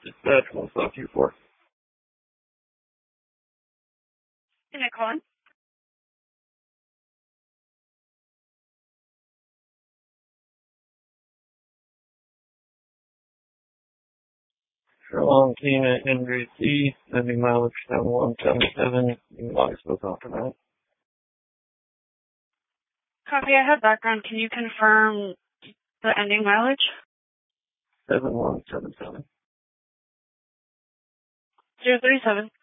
That's 1524. Can I call in? For a long team at Henry C, sending mileage 7177. You might as well talk tonight. Copy, I have background. Can you confirm the ending mileage? 7177. 037.